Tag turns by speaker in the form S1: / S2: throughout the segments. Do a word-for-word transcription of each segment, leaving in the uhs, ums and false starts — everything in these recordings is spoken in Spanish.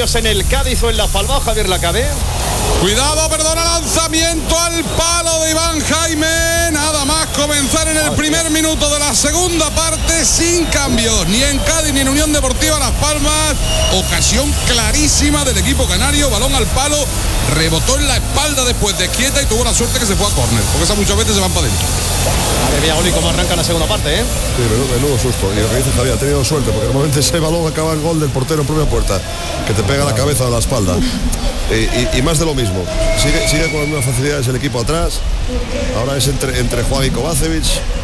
S1: años en el Cádiz o en La Palma, Javier Lacabe.
S2: Cuidado, perdona, lanzamiento al palo de Iván Jaime. Nada más comenzar en el primer minuto de la segunda parte sin cambios, ni en Cádiz ni en Unión Deportiva Las Palmas. Ocasión clarísima del equipo canario, balón al palo, rebotó en la espalda después de quieta y tuvo la suerte que se fue a córner, porque esas muchas veces se van para adentro.
S1: Madre mía, Oli, cómo arranca la segunda parte, ¿eh?
S3: Sí, menudo, menudo susto. Y lo que dice Javier, ha tenido suerte, porque normalmente ese balón acaba en gol del portero en propia puerta, que te pega la cabeza a la espalda. Y, y, y más de lo mismo. Sigue, sigue con las mismas facilidades el equipo atrás. Ahora es entre, entre Juan y Kovacevic.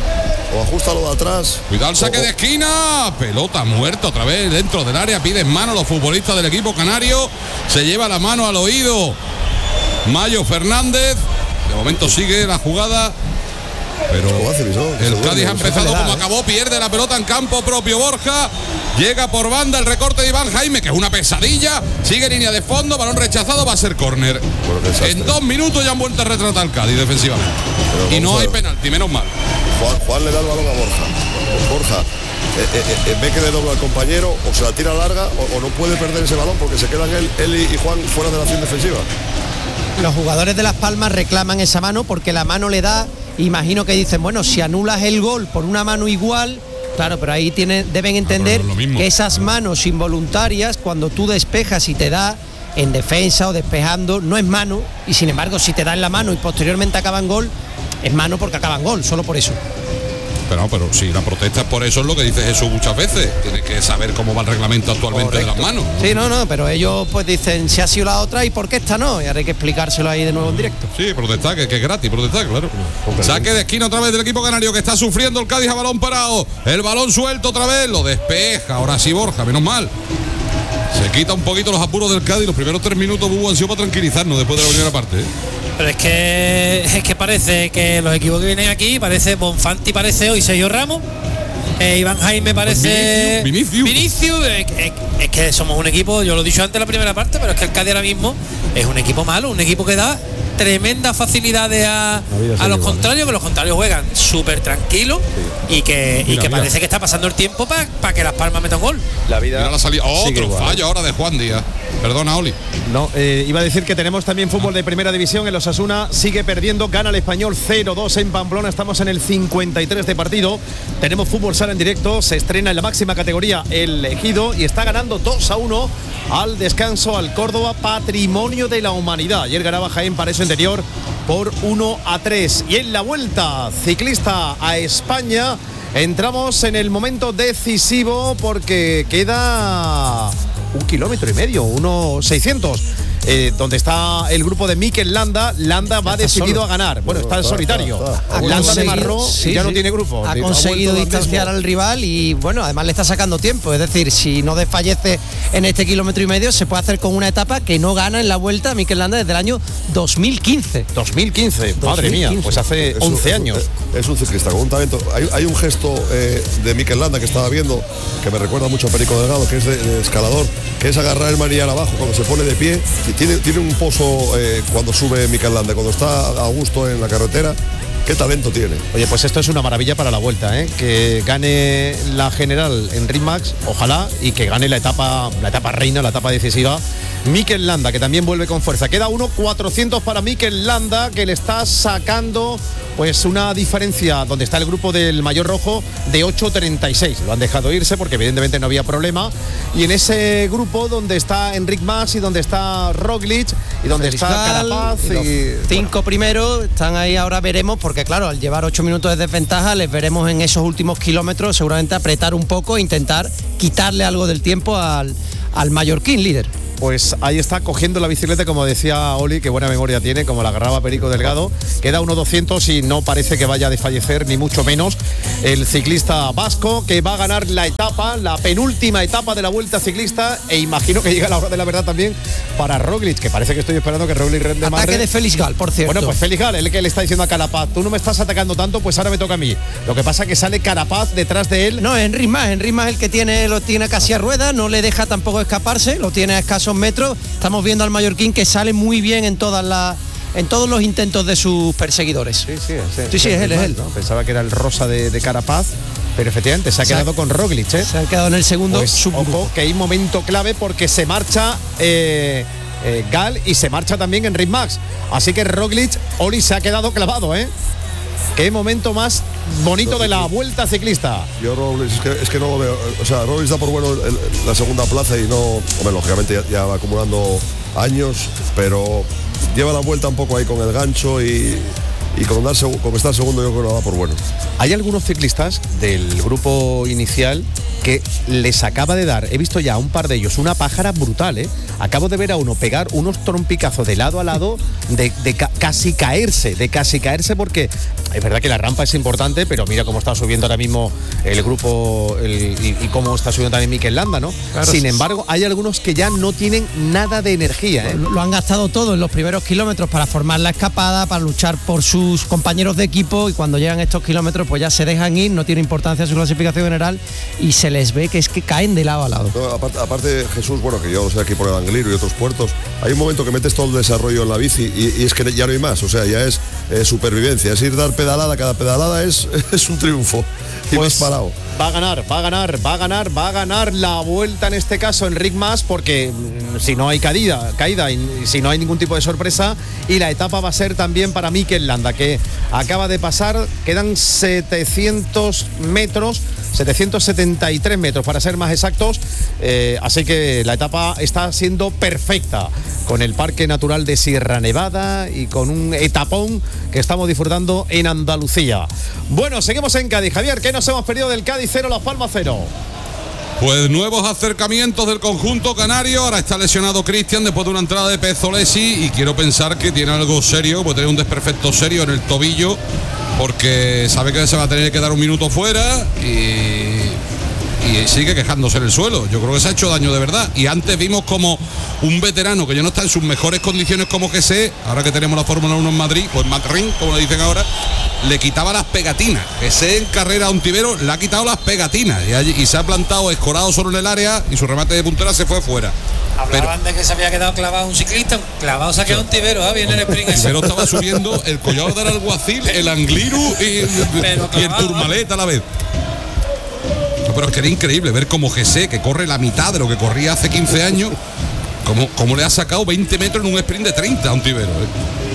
S3: O ajusta lo de atrás.
S2: Cuidado el saque o, de esquina. Pelota muerta otra vez dentro del área. Piden mano los futbolistas del equipo canario. Se lleva la mano al oído Mayo Fernández. De momento sigue la jugada. Pero el Cádiz ha empezado como acabó, pierde la pelota en campo propio Borja, llega por banda el recorte de Iván Jaime, que es una pesadilla, sigue línea de fondo, balón rechazado, va a ser córner. En dos minutos ya han vuelto a retratar al Cádiz defensivamente. Y no hay penalti, menos mal.
S3: Juan, Juan le da el balón a Borja. Borja eh, eh, eh, ve que le dobla al compañero, o se la tira larga, o, o no puede perder ese balón porque se quedan él, él y Juan fuera de la acción defensiva.
S4: Los jugadores de Las Palmas reclaman esa mano porque la mano le da, imagino que dicen, bueno, si anulas el gol por una mano igual, claro, pero ahí tienen, deben entender
S2: no, no
S4: que esas manos involuntarias, cuando tú despejas y te da en defensa o despejando, no es mano, y sin embargo si te da en la mano y posteriormente acaba en gol, es mano porque acaba en gol, solo por eso.
S2: Pero, pero si la protesta es por eso, es lo que dice Jesús muchas veces. Tiene que saber cómo va el reglamento actualmente. Correcto. De las manos.
S4: Sí, no, no, pero ellos pues dicen si ha sido la otra y por qué esta no. Y ahora hay que explicárselo ahí de nuevo en directo.
S2: Sí, protestar, que, que es gratis, protestar, claro. Saque de esquina otra vez del equipo canario, que está sufriendo el Cádiz a balón parado. El balón suelto otra vez, lo despeja. Ahora sí Borja, menos mal. Se quita un poquito los apuros del Cádiz. Los primeros tres minutos hubo han sido para tranquilizarnos después de la primera parte, ¿eh?
S5: Pero es que es que parece que los equipos que vienen aquí, parece Bonfanti, parece hoy Sergio Ramos, eh, Iván Jaime parece
S2: Vinicius,
S5: Vinicius, Vinicius es, es, es que somos un equipo, yo lo he dicho antes en la primera parte, pero es que el Cádiz ahora mismo es un equipo malo, un equipo que da tremendas facilidades a, a los contrarios, que los contrarios juegan súper tranquilos, sí. y que, mira, y que mira. parece que está pasando el tiempo para pa que Las Palmas metan gol.
S1: La vida
S2: mira la salida. Otro fallo ahora de Juan Díaz. Perdona, Oli.
S1: No, eh, iba a decir que tenemos también fútbol de primera división. El Osasuna sigue perdiendo, gana el Español cero dos en Pamplona. Estamos en el cincuenta y tres de partido. Tenemos fútbol sala en directo. Se estrena en la máxima categoría el Ejido y está ganando dos a uno al descanso al Córdoba, patrimonio de la humanidad. Ayer ganaba Jaén Paraíso Interior por uno a tres. Y en la vuelta ciclista a España entramos en el momento decisivo porque queda un kilómetro y medio, unos seiscientos. Eh, donde está el grupo de Mikel Landa. Landa va está decidido solo. a ganar. Bueno, está en solitario. Está, está. Landa de Marró sí, ya sí. no tiene grupo.
S4: Ha conseguido distanciar al rival y bueno, además le está sacando tiempo. Es decir, si no desfallece en este kilómetro y medio, se puede hacer con una etapa que no gana en la vuelta Mikel Landa desde el año dos mil quince.
S1: dos mil quince, madre mía, pues hace once
S3: es,
S1: años.
S3: Es, es un ciclista con un talento. Hay, hay un gesto eh, de Mikel Landa que estaba viendo que me recuerda mucho a Perico Delgado, que es de, de escalador, que es agarrar el manillar abajo cuando se pone de pie. Tiene, tiene un pozo eh, cuando sube Mikel Landa, cuando está a gusto en la carretera. ¿Qué talento tiene?
S1: Oye, pues esto es una maravilla para la vuelta, ¿eh? Que gane la general en Ritmax, ojalá, y que gane la etapa, la etapa reina, la etapa decisiva, Mikel Landa, que también vuelve con fuerza. Queda uno cuatrocientos para Mikel Landa, que le está sacando pues una diferencia donde está el grupo del Mayor Rojo de ocho treinta y seis. Lo han dejado irse porque evidentemente no había problema. Y en ese grupo donde está Enric Mas y donde está Roglic y donde Feliz está Carapaz y, y
S4: cinco bueno. primeros están ahí. Ahora veremos, porque claro, al llevar ocho minutos de desventaja les veremos en esos últimos kilómetros seguramente apretar un poco e intentar quitarle algo del tiempo al, al mallorquín líder.
S1: Pues ahí está cogiendo la bicicleta, como decía Oli, que buena memoria tiene, como la agarraba Perico Delgado. Queda uno doscientos y no parece que vaya a desfallecer, ni mucho menos, el ciclista vasco, que va a ganar la etapa, la penúltima etapa de la Vuelta Ciclista, e imagino que llega la hora de la verdad también para Roglic, que parece que estoy esperando que Roglic rende más.
S4: Ataque de Félix Gal, por cierto.
S1: Bueno, pues Félix Gal, el que le está diciendo a Carapaz, tú no me estás atacando tanto, pues ahora me toca a mí. Lo que pasa es que sale Carapaz detrás de él.
S4: No, Enric Mas, Enric Mas el que tiene, lo tiene casi a rueda, no le deja tampoco escaparse, lo tiene a escasos metros. Estamos viendo al mallorquín que sale muy bien en todas las en todos los intentos de sus perseguidores.
S1: Sí, sí, sí,
S4: sí, sí es él, es él.
S1: ¿No? Pensaba que era el rosa de, de Carapaz. Pero efectivamente se ha
S4: Se ha-
S1: quedado con Roglic, ¿eh?
S4: Se han quedado en el segundo
S1: Pues,
S4: subgrupo.
S1: ojo, que hay momento clave porque se marcha eh, eh, Gal y se marcha también Enric Max. Así que Roglic, Oli se ha quedado clavado, ¿eh? Qué momento más bonito de la Vuelta Ciclista.
S3: Yo Robles, es que, es que no lo veo. O sea, Robles da por bueno el- el- la segunda plaza y no, hombre, lógicamente ya, ya va acumulando años, pero lleva la vuelta un poco ahí con el gancho y, y con, dar, seg- con estar segundo yo creo que lo da por bueno.
S1: Hay algunos ciclistas del grupo inicial que les acaba de dar, he visto ya a un par de ellos, una pájara brutal, ¿eh? Acabo de ver a uno pegar unos trompicazos de lado a lado, de, de ca- casi caerse, de casi caerse, porque es verdad que la rampa es importante, pero mira cómo está subiendo ahora mismo el grupo el- y, y cómo está subiendo también Mikel Landa, ¿no?
S4: Claro.
S1: Sin embargo, hay algunos que ya no tienen nada de energía, ¿eh?
S4: Lo lo han gastado todo en los primeros kilómetros para formar la escapada, para luchar por sus compañeros de equipo, y cuando llegan estos kilómetros pues ya se dejan ir, no tiene importancia su clasificación general y se les ve que es que caen de lado a lado.
S3: No, aparte, aparte, Jesús, bueno, que yo sé aquí por el Angliru y otros puertos, hay un momento que metes todo el desarrollo en la bici y, y es que ya no hay más, o sea, ya es eh, supervivencia, es ir dar pedalada, cada pedalada es, es un triunfo y
S1: Pues
S3: más parado.
S1: va a ganar, va a ganar, va a ganar, va a ganar la Vuelta en este caso Enric Mas, porque mm, si no hay caída, caída y, y si no hay ningún tipo de sorpresa, y la etapa va a ser también para Mikel Landa, que acaba de pasar, quedan setecientos metros, setecientos setenta y tres metros para ser más exactos, eh, así que la etapa está siendo perfecta, con el Parque Natural de Sierra Nevada y con un etapón que estamos disfrutando en Andalucía. Bueno, seguimos en Cádiz. Javier, ¿qué nos hemos perdido del Cádiz cero, Las Palmas cero?
S2: Pues nuevos acercamientos del conjunto canario. Ahora está lesionado Cristian después de una entrada de Pezzolesi y quiero pensar que tiene algo serio, puede tener un desperfecto serio en el tobillo, porque sabe que se va a tener que dar un minuto fuera y, y sigue quejándose en el suelo. Yo creo que se ha hecho daño de verdad. Y antes vimos como un veterano que ya no está en sus mejores condiciones como que sé, ahora que tenemos la Fórmula uno en Madrid, o en Madrid, como le dicen ahora, le quitaba las pegatinas. Ese en carrera a un tibero le ha quitado las pegatinas y, allí- y se ha plantado escorado solo en el área y su remate de puntera se fue fuera.
S5: Hablaban de que se había quedado clavado un ciclista, clavado se ha quedado un tibero, ¿ah? Viene el sprint ese.
S2: Pero estaba subiendo el collar del alguacil, el Angliru y,
S5: Pero
S2: y el
S5: clavado,
S2: Turmalet a la vez. No, pero es que era increíble ver cómo Gesé, que corre la mitad de lo que corría hace quince años, cómo, cómo le ha sacado veinte metros en un sprint de treinta a un tibero. ¿eh?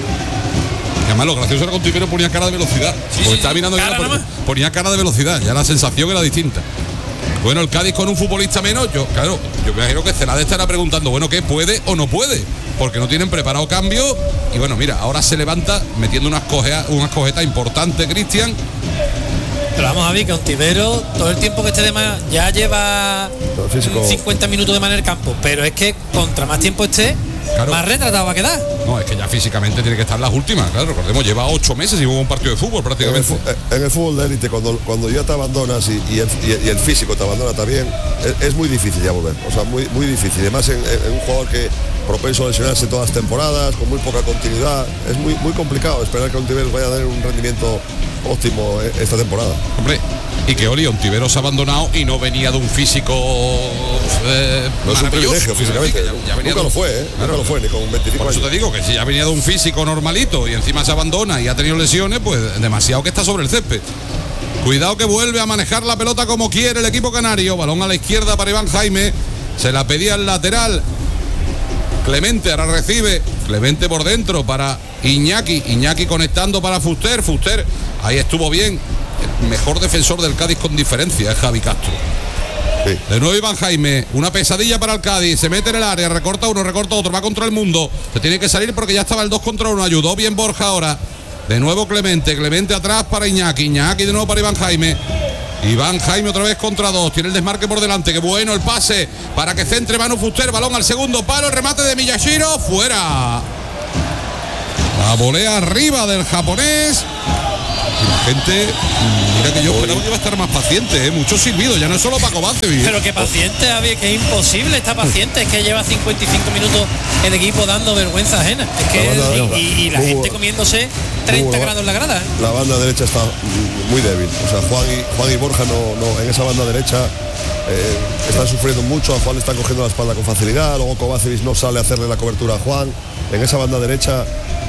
S2: Y además lo gracioso era que un tibero ponía cara de velocidad.
S5: Sí,
S2: porque
S5: sí,
S2: estaba
S5: sí,
S2: mirando
S5: cara
S2: ya,
S5: nada
S2: pon-
S5: más.
S2: ponía cara de velocidad, ya la sensación era distinta. Bueno, el Cádiz con un futbolista menos, yo, claro, yo me imagino que Celade estará preguntando, bueno, ¿qué puede o no puede? Porque no tienen preparado cambio. Y bueno, mira, ahora se levanta metiendo unas cojeas, unas cojetas importantes, Cristian.
S5: Pero vamos a ver que un tibero, todo el tiempo que esté de más, ya lleva
S3: Pero físico-
S5: cincuenta minutos de más en el campo. Pero es que contra más tiempo esté,
S2: Claro.
S5: más retratado va a quedar.
S2: No, es que ya físicamente tiene que estar las últimas, claro, recordemos, lleva ocho meses y jugó un partido de fútbol
S3: En el,
S2: prácticamente.
S3: fu- en el fútbol de élite, cuando, cuando ya te abandonas y, y el, y- y el físico te abandona también, es, es muy difícil ya volver. O sea, muy, muy difícil. Además, en, en un jugador que propenso a lesionarse todas las temporadas, con muy poca continuidad, es muy, muy complicado esperar que un Tibero vaya a dar un rendimiento óptimo eh, esta temporada.
S2: Hombre, y que Oli, Ontiveros ha abandonado y no venía de un físico eh,
S3: No es un
S2: maravilloso,
S3: privilegio
S2: quiero
S3: físicamente.
S2: decir, que ya- ya venía
S3: Nunca
S2: de
S3: lo
S2: un-
S3: fue, ¿eh?
S2: Claro,
S3: Nunca lo fue, ni con veinticinco
S2: por eso
S3: años.
S2: te digo que si ya venía de un físico normalito y encima se abandona y ha tenido lesiones, pues demasiado que está sobre el césped. Cuidado que vuelve a manejar la pelota como quiere el equipo canario. Balón a la izquierda para Iván Jaime. Se la pedía el lateral. Clemente ahora recibe. Clemente por dentro para Iñaki. Iñaki conectando para Fuster. Fuster ahí estuvo bien. El mejor defensor del Cádiz con diferencia es Javi Castro.
S3: Sí.
S2: De nuevo Iván Jaime, una pesadilla para el Cádiz, se mete en el área, recorta uno, recorta otro, va contra el mundo, se tiene que salir porque ya estaba el dos contra uno, ayudó bien Borja ahora, de nuevo Clemente, Clemente atrás para Iñaki, Iñaki de nuevo para Iván Jaime, Iván Jaime otra vez contra dos, tiene el desmarque por delante, qué bueno el pase para que centre Manu Fuster, balón al segundo palo, el remate de Miyashiro, fuera, la volea arriba del japonés. Y la gente, mira que yo esperaba que iba a estar más paciente, ¿eh? Mucho silbido, ya no es solo Paco Bancevi.
S5: Pero que paciente, Javi, que es imposible estar paciente, es que lleva cincuenta y cinco minutos el equipo dando vergüenza ajena. Es que
S3: La banda-
S5: y, y- y la
S3: Hugo-
S5: gente comiéndose treinta
S3: Hugo-
S5: grados en la grada. ¿eh?
S3: La banda derecha está mm, muy débil. O sea, Juan y, Juan y Borja no, no, en esa banda derecha eh, están sufriendo mucho. A Juan le están cogiendo la espalda con facilidad. Luego Kovacevic no sale a hacerle la cobertura a Juan. En esa banda derecha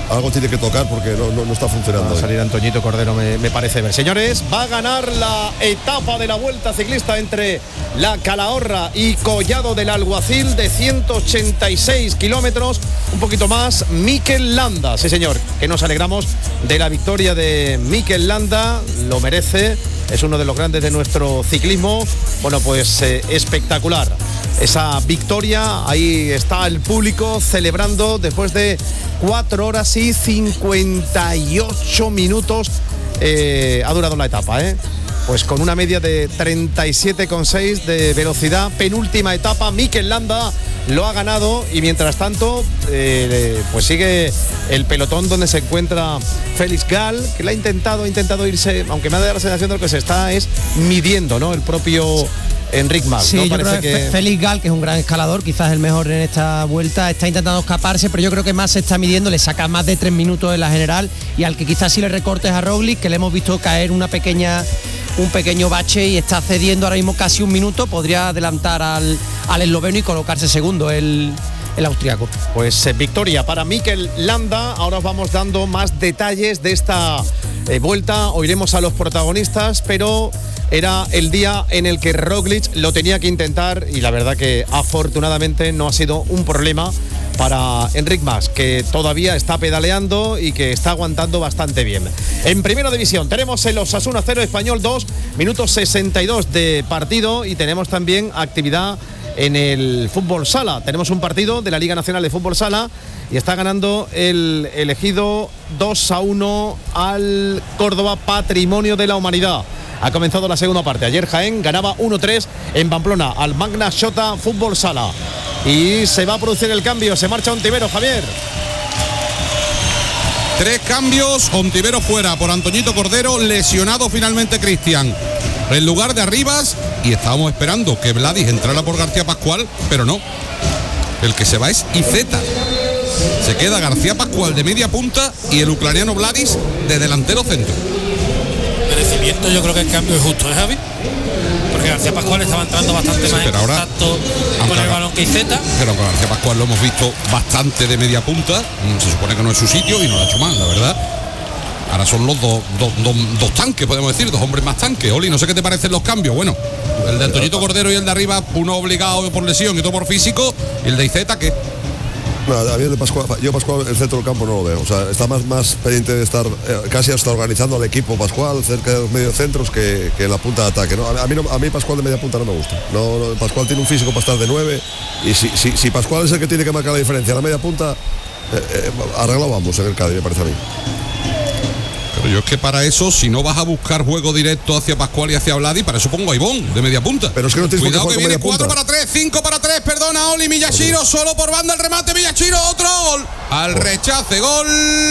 S3: algo tiene que tocar porque no, no, no está funcionando.
S1: Va a salir Antoñito Cordero, me, me parece ver. Señores, va a ganar la etapa de la Vuelta Ciclista entre la Calahorra y Collado del Alguacil de ciento ochenta y seis kilómetros, un poquito más, Mikel Landa. Sí, señor, que nos alegramos de la victoria de Mikel Landa, lo merece, es uno de los grandes de nuestro ciclismo. Bueno, pues eh, espectacular esa victoria, ahí está el público celebrando después de cuatro horas y cincuenta y ocho minutos eh, ha durado la etapa, ¿eh? Pues con una media de treinta y siete coma seis de velocidad, penúltima etapa, Mikel Landa lo ha ganado y mientras tanto eh, pues sigue el pelotón donde se encuentra Félix Gall, que le ha intentado, ha intentado irse, aunque me ha dado la sensación de lo que se está es midiendo, ¿no? El propio Enric Mas.
S4: Sí,
S1: ¿no?
S4: yo
S1: Parece
S4: creo que, que Félix Gall, que es un gran escalador, quizás el mejor en esta vuelta, está intentando escaparse, pero yo creo que Mas se está midiendo, le saca más de tres minutos en la general, y al que quizás sí le recortes a Roglic, que le hemos visto caer una pequeña un pequeño bache y está cediendo ahora mismo casi un minuto, podría adelantar al, al esloveno y colocarse segundo el, el austriaco.
S1: Pues eh, victoria para Mikel Landa. Ahora os vamos dando más detalles de esta eh, vuelta, oiremos a los protagonistas, pero era el día en el que Roglic lo tenía que intentar y la verdad que afortunadamente no ha sido un problema para Enric Mas, que todavía está pedaleando y que está aguantando bastante bien. En primera división tenemos el Osasuna cero, Español dos, minutos sesenta y dos de partido, y tenemos también actividad en el fútbol sala. Tenemos un partido de la Liga Nacional de Fútbol Sala y está ganando el elegido dos a uno al Córdoba, Patrimonio de la Humanidad. Ha comenzado la segunda parte. Ayer Jaén ganaba uno tres en Pamplona al Magna Xota Fútbol Sala. Y se va a producir el cambio. Se marcha Ontivero, Javier.
S2: Tres cambios. Ontivero fuera por Antoñito Cordero. Lesionado finalmente Cristian en lugar de Arribas. Y estábamos esperando que Vladis entrara por García Pascual, pero no. El que se va es Iceta. Se queda García Pascual de media punta y el ucraniano Vladis de delantero centro.
S5: Merecimiento, yo creo que el cambio es justo, ¿eh, Javi? Porque García Pascual estaba entrando bastante
S2: sí,
S5: más en
S2: ahora,
S5: contacto con el balón que Iceta.
S2: Pero con García Pascual lo hemos visto bastante de media punta. Se supone que no es su sitio y no lo ha hecho mal, la verdad. Ahora son los dos, dos, dos, dos tanques, podemos decir, dos hombres más tanques. Oli, no sé qué te parecen los cambios. Bueno, el de Antoñito Cordero y el de arriba, uno obligado por lesión y otro por físico. Y el de Iceta, ¿qué?
S3: No, a mí de Pascual, yo Pascual el centro del campo no lo veo, o sea, está más, más pendiente de estar, eh, casi hasta organizando al equipo Pascual cerca de los mediocentros que, que en la punta de ataque, ¿no? A, a, mí no, a mí Pascual de media punta no me gusta, no, no, Pascual tiene un físico para estar de nueve y si, si, si Pascual es el que tiene que marcar la diferencia, la media punta, eh, eh, arreglado vamos en el Cádiz, me parece a mí.
S2: Pero yo es que para eso, si no vas a buscar juego directo hacia Pascual y hacia Vladi, para eso pongo a Ivón de media punta.
S3: Pero es que no tienes
S2: cuidado
S3: que,
S2: que viene cuatro para tres, cinco para tres, perdona Oli, Miyashiro, solo por banda el remate, Miyashiro, otro gol. Al rechace, gol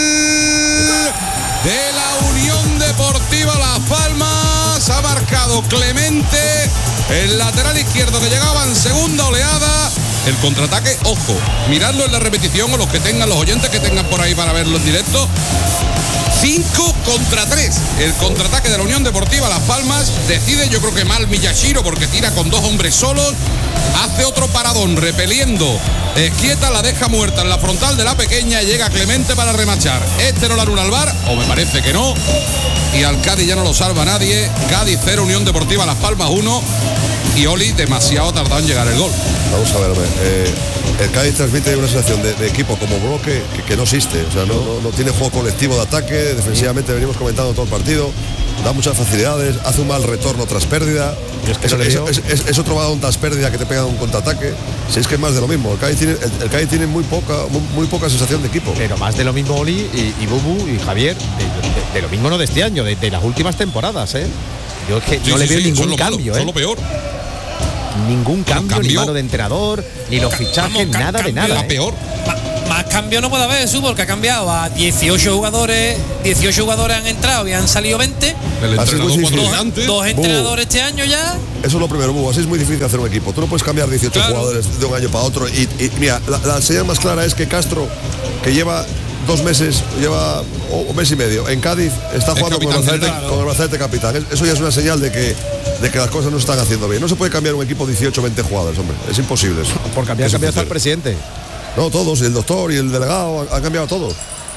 S2: de la Unión Deportiva Las Palmas. Ha marcado Clemente, el lateral izquierdo que llegaba en segunda oleada. El contraataque, ojo, miradlo en la repetición, o los que tengan, los oyentes que tengan por ahí para verlo en directo. cinco contra tres. El contraataque de la Unión Deportiva Las Palmas. Decide, yo creo que mal Miyashiro, porque tira con dos hombres solos. Hace otro paradón, repeliendo. Esquieta la deja muerta en la frontal de la pequeña. Llega Clemente para remachar. Este no la anula al V A R, o me parece que no. Y al Cádiz ya no lo salva nadie. Cádiz cero, Unión Deportiva Las Palmas uno. Y Oli demasiado tardado en llegar el gol.
S3: Vamos a ver, eh, el Cádiz transmite una sensación de, de equipo como bloque que, que no existe, o sea, no, no, no tiene juego colectivo de ataque, defensivamente venimos comentando todo el partido, da muchas facilidades, hace un mal retorno tras pérdida, es, que es, es, es, es otro balón tras pérdida que te pega un contraataque, si es que es más de lo mismo, el Cádiz tiene, el, el Cádiz tiene muy poca muy, muy poca sensación de equipo.
S1: Pero más de lo mismo Oli y, y Bubu y Javier, de, de, de lo mismo no de este año, de, de las últimas temporadas, ¿eh? Yo es que
S2: sí,
S1: no
S2: sí,
S1: le veo
S2: sí,
S1: ningún
S2: lo
S1: cambio,
S2: malo,
S1: ¿eh?
S2: Son lo peor.
S1: Ningún cambio,
S2: cambio,
S1: ni mano de entrenador, ni los fichajes,
S5: Vamos,
S1: nada
S5: cambio,
S1: de nada.
S2: La
S1: ¿eh?
S2: peor.
S5: Más, más cambio no puede haber, Su, porque ha cambiado a dieciocho jugadores, dieciocho jugadores han entrado y han salido veinte.
S2: El entrenador
S3: muy
S2: cuando
S3: difícil.
S2: delante.
S5: Dos entrenadores este año ya.
S3: Eso es lo primero, Bubu, así es muy difícil hacer un equipo. Tú no puedes cambiar dieciocho
S5: Claro.
S3: jugadores de un año para otro. Y, y mira, la, la señal más clara es que Castro, que lleva dos meses, lleva un mes y medio en Cádiz, está jugando con el, brazalete,
S5: claro.
S3: con el brazalete capitán. Eso ya es una señal de que, de que las cosas no se están haciendo bien. No se puede cambiar un equipo dieciocho, veinte jugadores, hombre. Es imposible eso.
S1: Porque había
S3: Eso
S1: cambiado hasta el
S3: funciona.
S1: presidente.
S3: No, todos, y el doctor y el delegado han, han cambiado todos.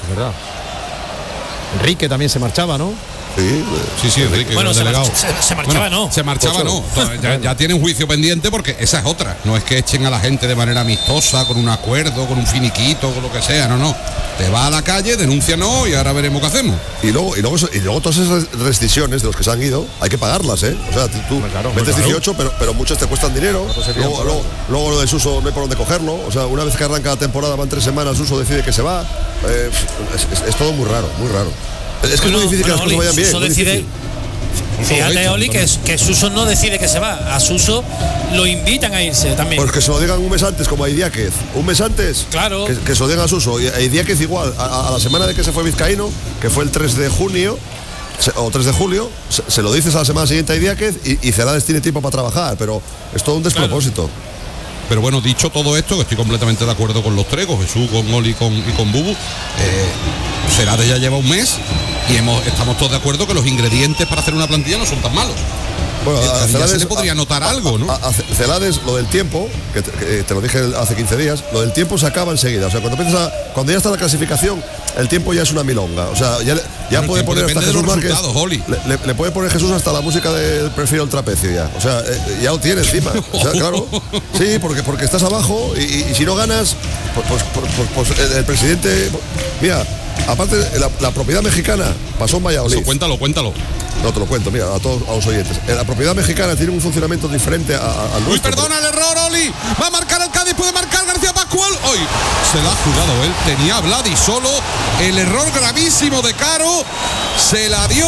S1: Es verdad. Enrique también se marchaba, ¿no?
S3: Sí,
S2: sí, sí, Enrique,
S5: bueno,
S2: el
S5: se,
S2: delegado.
S5: march se, se marchaba,
S2: bueno,
S5: no.
S2: Se marchaba, no. Ya, ya tienen juicio pendiente porque esa es otra. No es que echen a la gente de manera amistosa, con un acuerdo, con un finiquito, con lo que sea. No, no. Te va a la calle, denúncianos y ahora veremos qué hacemos.
S3: Y luego, y luego, y luego todas esas rescisiones de los que se han ido, hay que pagarlas, ¿eh? O sea, tú
S1: pues claro,
S3: metes
S1: claro.
S3: dieciocho, pero, pero muchas te cuestan dinero. Luego, luego, luego lo de Suso no hay por dónde cogerlo. O sea, una vez que arranca la temporada, van tres semanas, Suso decide que se va. Eh, es, es, es todo muy raro, muy raro. Es que bueno, es muy difícil bueno, que las cosas vayan bien.
S5: Suso decide, fíjate, Oli, que, que Suso no decide que se va. A Suso lo invitan a irse también.
S3: Pues que se lo digan un mes antes, como a Idiáquez. Un mes antes.
S5: Claro.
S3: Que, que se lo digan a Suso. Y a Idiáquez igual. A, a la semana de que se fue Vizcaíno, que fue el tres de junio, se, o tres de julio, se, se lo dices a la semana siguiente a Idiáquez y, y Celades tiene tiempo para trabajar. Pero es todo un despropósito.
S2: Claro. Pero bueno, dicho todo esto, que estoy completamente de acuerdo con los tres, con Jesús, con Oli con, y con Bubu, eh, Celades ya lleva un mes y hemos, estamos todos de acuerdo que los ingredientes para hacer una plantilla no son tan malos.
S3: Bueno, a Celades
S2: se le podría notar
S3: a,
S2: algo, ¿no?
S3: A, a Celades, lo del tiempo, que te, que te lo dije hace quince días, lo del tiempo se acaba enseguida. O sea, cuando empiezas a, cuando ya está la clasificación, el tiempo ya es una milonga. O sea, ya, ya puede poner hasta Jesús Márquez. Le, le, le puede poner Jesús hasta la música de Prefiero el trapecio ya. O sea, eh, ya lo tiene encima. O sea, claro. Sí, porque, porque estás abajo y, y, y si no ganas, pues, pues, pues, pues el, el presidente. Mira, aparte, la, la propiedad mexicana pasó en Valladolid.
S2: Eso, cuéntalo, cuéntalo.
S3: No te lo cuento, mira, a todos a los oyentes. La propiedad mexicana tiene un funcionamiento diferente al nuestro.
S2: Uy, perdona el error, Oli. Va a marcar el Cádiz, puede marcar García Pascual. Hoy se la ha jugado él. Tenía a Vladi solo. El error gravísimo de Caro se la dio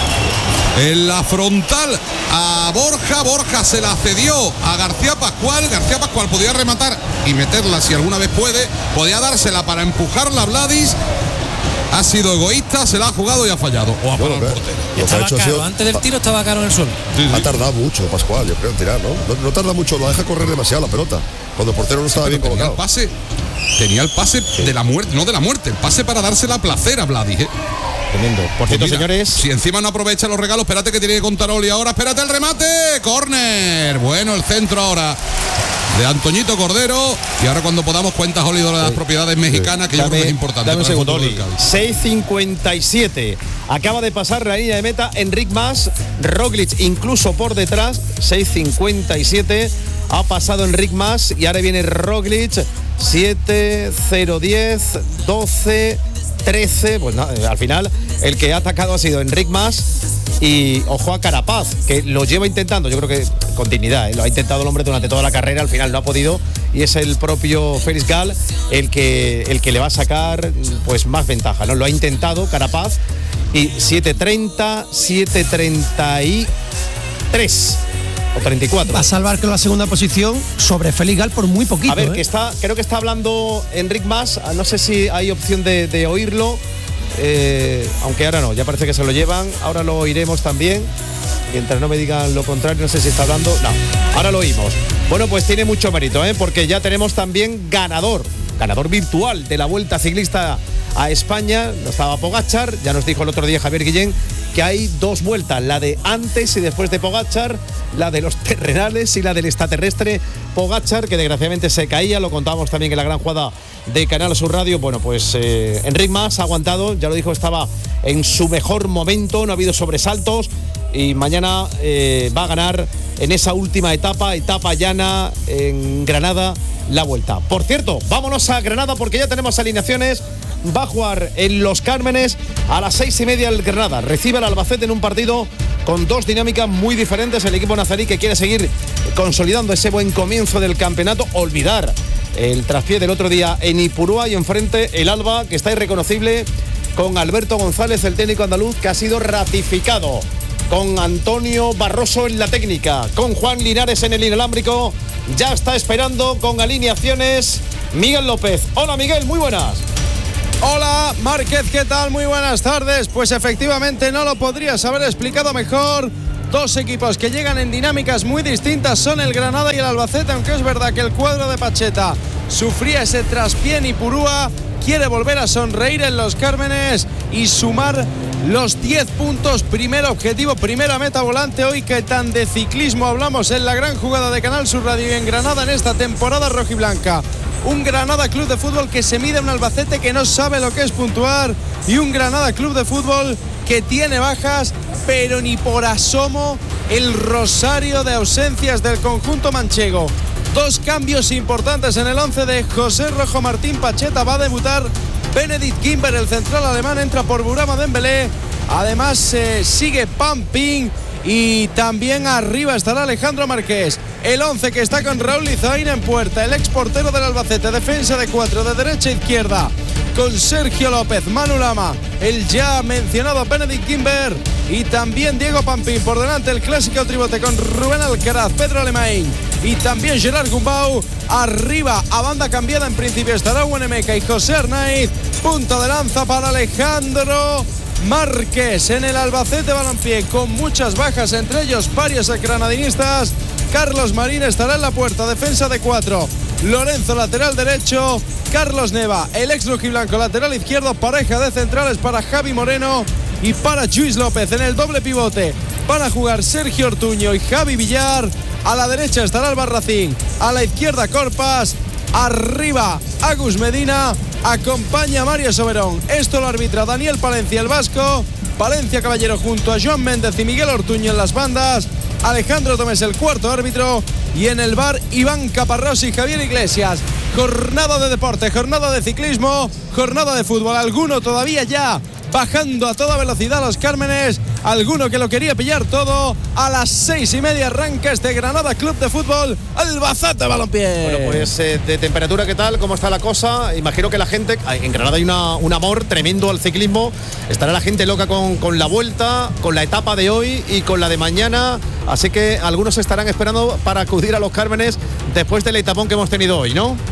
S2: en la frontal a Borja. Borja se la cedió a García Pascual. García Pascual podía rematar y meterla si alguna vez puede. Podía dársela para empujarla a Vladis. Ha sido egoísta, se la ha jugado y ha fallado. O ha parado el portero.
S5: Y estaba Caro, sido... antes del tiro estaba Caro en el suelo.
S3: Sí, sí. Ha tardado mucho Pascual, yo creo, en tirar, ¿no? ¿no? No tarda mucho, lo deja correr demasiado la pelota. Cuando el portero no estaba sí, bien
S2: tenía
S3: colocado.
S2: El pase, tenía el pase sí. de la muerte, no de la muerte, el pase para dársela a placer a Vladis, ¿eh?
S1: Tremendo. Por cierto, pues mira, señores.
S2: Si encima no aprovecha los regalos, espérate que tiene que contar Oli ahora. Espérate el remate. Córner. Bueno, el centro ahora de Antoñito Cordero. Y ahora cuando podamos cuentas, Oli, de las sí. propiedades mexicanas, que dame, yo creo que es importante.
S1: Dame un segundo, Oli. seis cincuenta y siete. Acaba de pasar la línea de meta Enric Mas. Roglic incluso por detrás. seis cincuenta y siete. Ha pasado Enric Mas y ahora viene Roglic. siete, cero, diez, doce, trece. Pues no, al final el que ha atacado ha sido Enric Mas. Y ojo a Carapaz, que lo lleva intentando, yo creo que con dignidad, ¿eh? Lo ha intentado el hombre durante toda la carrera, al final no ha podido, y es el propio Félix Gal el que, el que le va a sacar pues más ventaja, ¿no? Lo ha intentado Carapaz, y siete treinta, siete treinta y tres o treinta y cuatro.
S4: Va a salvar con la segunda posición sobre Félix Gal por muy poquito.
S1: A ver,
S4: ¿eh?
S1: que está, creo que está hablando Enric Mas, no sé si hay opción de, de oírlo. Eh, aunque ahora no, ya parece que se lo llevan, ahora lo oiremos también, mientras no me digan lo contrario, no sé si está hablando, no, ahora lo oímos. Bueno, pues tiene mucho mérito, ¿eh? Porque ya tenemos también ganador, ganador virtual de la Vuelta Ciclista a España, no estaba Pogačar, ya nos dijo el otro día Javier Guillén que hay dos vueltas, la de antes y después de Pogačar, la de los terrenales y la del extraterrestre Pogačar, que desgraciadamente se caía, lo contábamos también en la gran jugada de Canal Sur Radio. Bueno, pues eh, Enric Mas ha aguantado, ya lo dijo, estaba en su mejor momento, no ha habido sobresaltos y mañana eh, va a ganar en esa última etapa, etapa llana en Granada, la Vuelta. Por cierto, vámonos a Granada porque ya tenemos alineaciones. Va a jugar en Los Cármenes a las seis y media el Granada. Recibe al Albacete en un partido con dos dinámicas muy diferentes. El equipo nazarí que quiere seguir consolidando ese buen comienzo del campeonato. Olvidar el traspié del otro día en Ipurúa y enfrente el Alba, que está irreconocible, con Alberto González, el técnico andaluz, que ha sido ratificado. Con Antonio Barroso en la técnica, con Juan Linares en el inalámbrico. Ya está esperando con alineaciones Miguel López. Hola Miguel, muy buenas.
S6: Hola Márquez, ¿qué tal? Muy buenas tardes. Pues efectivamente no lo podrías haber explicado mejor. Dos equipos que llegan en dinámicas muy distintas son el Granada y el Albacete, aunque es verdad que el cuadro de Pacheta sufría ese traspié en Ipurúa, quiere volver a sonreír en Los Cármenes y sumar los diez puntos, primer objetivo, primera meta volante hoy que tan de ciclismo hablamos en la gran jugada de Canal Sur Radio y en Granada en esta temporada rojiblanca. Un Granada Club de Fútbol que se mide a un Albacete que no sabe lo que es puntuar y un Granada Club de Fútbol que tiene bajas, pero ni por asomo el rosario de ausencias del conjunto manchego. Dos cambios importantes en el once de José Rojo Martín Pacheta. Va a debutar Benedikt Kimber, el central alemán, entra por Bourama Dembélé. Además eh, sigue Pampín y también arriba estará Alejandro Marqués. El once que está con Raúl Izaina en puerta, el ex portero del Albacete, defensa de cuatro de derecha a izquierda, con Sergio López, Manu Lama, el ya mencionado Benedikt Kimber y también Diego Pampín. Por delante el clásico tribote con Rubén Alcaraz, Pedro Alemany y también Gerard Gumbau. Arriba a banda cambiada en principio estará Huenemeca y José Arnaiz. Punta de lanza para Alejandro Márquez en el Albacete Balompié, con muchas bajas, entre ellos varios granadinistas. Carlos Marín estará en la puerta, defensa de cuatro. Lorenzo, lateral derecho. Carlos Neva, el ex rojiblanco, lateral izquierdo. Pareja de centrales para Javi Moreno y para Lluís López. En el doble pivote van a jugar Sergio Ortuño y Javi Villar. A la derecha estará Albarracín, a la izquierda Corpas. Arriba Agus Medina, acompaña a Mario Soberón. Esto lo arbitra Daniel Palencia, el vasco. Palencia Caballero junto a Joan Méndez y Miguel Ortuño en las bandas. Alejandro Tomés, el cuarto árbitro. Y en el bar Iván Caparrós y Javier Iglesias. Jornada de deporte, jornada de ciclismo, jornada de fútbol. Alguno todavía ya bajando a toda velocidad los Cármenes, alguno que lo quería pillar todo. A las seis y media arranca este Granada Club de Fútbol Albacete Balompié.
S1: Bueno, pues eh, de temperatura, ¿qué tal? ¿Cómo está la cosa? Imagino que la gente, en Granada hay una, un amor tremendo al ciclismo. Estará la gente loca con, con la vuelta, con la etapa de hoy y con la de mañana. Así que algunos estarán esperando para acudir a los Cármenes después del etapón que hemos tenido hoy, ¿no?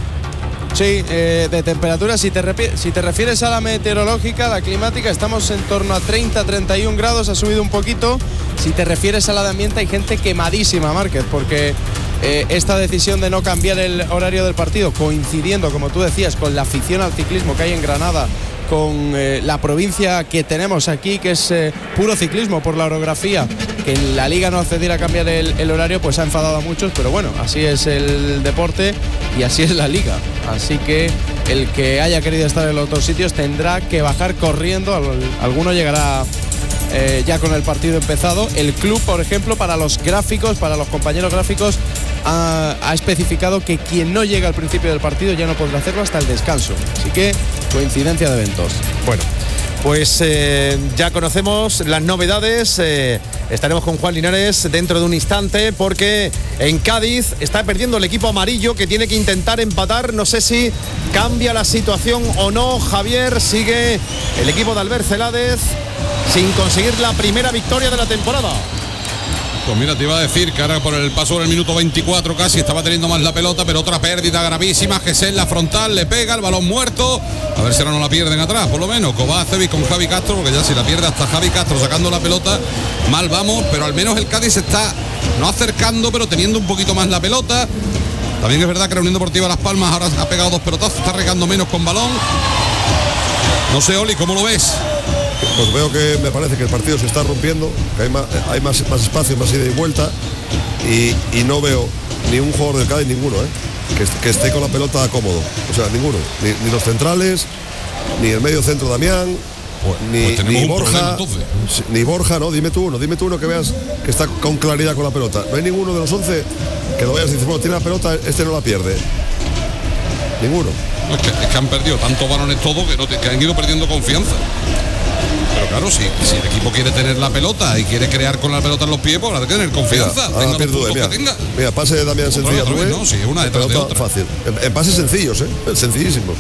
S6: Sí, eh, de temperatura, si te, si te refieres a la meteorológica, la climática, estamos en torno a treinta, treinta y un grados, ha subido un poquito. Si te refieres a la de ambiente, hay gente quemadísima, Márquez, porque eh, esta decisión de no cambiar el horario del partido, coincidiendo, como tú decías, con la afición al ciclismo que hay en Granada, con eh, la provincia que tenemos aquí, que es eh, puro ciclismo por la orografía, que en la liga no accediera a cambiar el, el horario, pues ha enfadado a muchos, pero bueno, así es el deporte y así es la liga. Así que el que haya querido estar en los otros sitios tendrá que bajar corriendo. Alguno llegará eh, ya con el partido empezado. El club, por ejemplo, para los gráficos, para los compañeros gráficos, ha, ha especificado que quien no llega al principio del partido ya no podrá hacerlo hasta el descanso. Así que coincidencia de eventos.
S1: Bueno, pues eh, ya conocemos las novedades. Eh, estaremos con Juan Linares dentro de un instante, porque en Cádiz está perdiendo el equipo amarillo, que tiene que intentar empatar. No sé si cambia la situación o no. Javier, sigue el equipo de Albert Celades sin conseguir la primera victoria de la temporada.
S2: Pues mira, te iba a decir que ahora por el paso del minuto veinticuatro casi estaba teniendo más la pelota, pero otra pérdida gravísima. Que es en la frontal, le pega el balón muerto. A ver si ahora no la pierden atrás, por lo menos. Kovacevic con Javi Castro, porque ya si la pierde hasta Javi Castro sacando la pelota, mal vamos. Pero al menos el Cádiz se está no acercando, pero teniendo un poquito más la pelota. También es verdad que la Unión Deportiva Las Palmas ahora ha pegado dos pelotazos, está regando menos con balón. No sé, Oli, ¿cómo lo ves?
S3: Pues veo que me parece que el partido se está rompiendo, que hay más, hay más, más espacio, más ida y vuelta, y, y no veo ni un jugador del Cádiz, ninguno, ¿eh? que, que esté con la pelota cómodo. O sea, ninguno. Ni, ni los centrales, ni el medio centro Damián,
S2: pues,
S3: ni,
S2: pues
S3: ni Borja.
S2: Problema,
S3: ni Borja, no, dime tú uno, dime tú uno que veas que está con claridad con la pelota. No hay ninguno de los once que lo veas y dices, bueno, tiene la pelota, este no la pierde. Ninguno.
S2: No, es, que, es que han perdido tantos balones todos que, no te, que han ido perdiendo confianza. Pero claro, si, si el equipo quiere tener la pelota y quiere crear con la pelota en los pies, pues habrá que tener confianza.
S3: Mira, tenga los mira, tenga. Mira, pase de Damián sencilla,
S2: vez, no, sí, una detrás de otra.
S3: Fácil. En, en pases sencillos, ¿eh? Sencillísimos.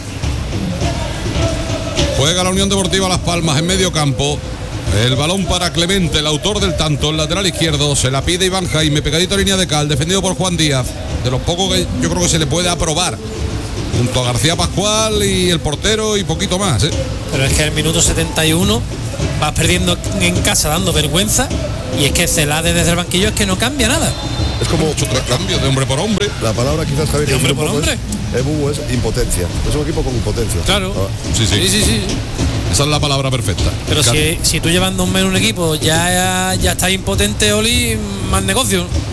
S2: Juega la Unión Deportiva Las Palmas en medio campo. El balón para Clemente, el autor del tanto, el lateral izquierdo. Se la pide Iván Jaime, pegadito a línea de cal, defendido por Juan Díaz. De los pocos que yo creo que se le puede aprobar, junto a García Pascual y el portero y poquito más, ¿eh?
S5: Pero es que el minuto setenta y uno vas perdiendo en casa dando vergüenza, y es que Celades desde el banquillo es que no cambia nada.
S3: Es como
S2: mucho cambio de hombre por hombre.
S3: La palabra quizás, Javier,
S5: de hombre por hombre.
S3: Es, es, es impotencia. Es un equipo con impotencia.
S5: Claro.
S3: Ah.
S2: Sí, sí, sí, sí, sí. Esa es la palabra perfecta.
S5: Pero si, si tú llevando un mes un equipo ya, ya está impotente, Oli, más negocio.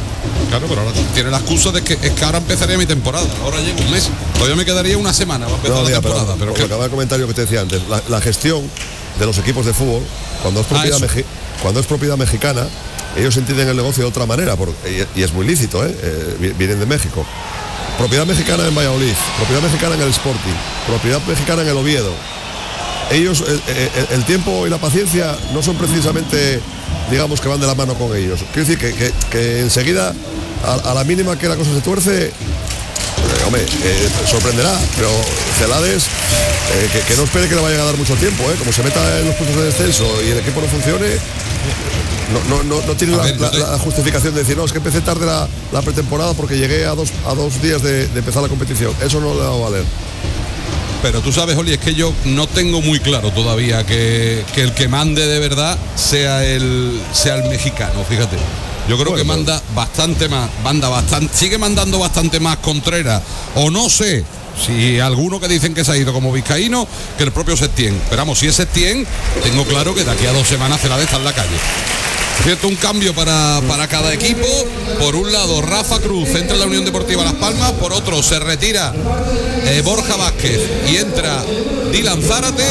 S2: Claro, pero ahora tiene la excusa de que es que ahora empezaría mi temporada. Ahora llevo un mes. Todavía me quedaría una semana para empezar
S3: No,
S2: la
S3: mira,
S2: temporada.
S3: pero,
S2: Pero,
S3: pero
S2: que...
S3: acaba el comentario que te decía antes. La, la gestión de los equipos de fútbol, cuando es propiedad,
S2: Ah,
S3: meji- cuando es propiedad mexicana, ellos entienden el negocio de otra manera, porque, y, y es muy lícito, ¿eh? Eh, vienen de México. Propiedad mexicana en Valladolid, propiedad mexicana en el Sporting, propiedad mexicana en el Oviedo. Ellos, el, el, el tiempo y la paciencia no son precisamente, digamos, que van de la mano con ellos. Quiero decir que, que, que enseguida, a, a la mínima que la cosa se tuerce, Eh, hombre, eh, sorprenderá, pero Celades, eh, que, que no espere que le vayan a dar mucho tiempo, ¿eh? Como se meta en los puestos de descenso y el equipo no funcione, no, no, no, no tiene la,
S2: ver,
S3: la,
S2: no te...
S3: la justificación de decir, no, es que empecé tarde la, la pretemporada porque llegué a dos, a dos días de, de empezar la competición. Eso no le va a valer.
S2: Pero tú sabes, Oli, es que yo no tengo muy claro todavía que, que el que mande de verdad sea el, sea el mexicano, fíjate. Yo creo
S3: Bueno,
S2: que manda bastante más, manda bastante, sigue mandando bastante más Contreras, o no sé, si alguno que dicen que se ha ido como vizcaíno, que el propio Setién. Pero vamos, si es Setién, tengo claro que de aquí a dos semanas Celades está en la calle. Cierto, un cambio para, para cada equipo. Por un lado, Rafa Cruz entra en la Unión Deportiva Las Palmas, por otro se retira eh, Borja Vázquez y entra Dylan Zárate.